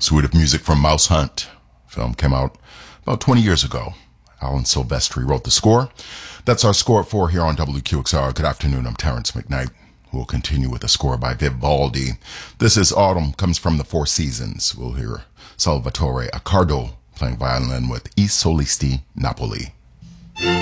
Suite of music from Mouse Hunt. Film came out about 20 years ago. Alan Silvestri wrote the score. That's our score at 4 here on WQXR. Good afternoon, I'm Terrence McKnight. We'll continue with a score by Vivaldi. This is Autumn, comes from the Four Seasons. We'll hear Salvatore Accardo playing violin with I Solisti Napoli.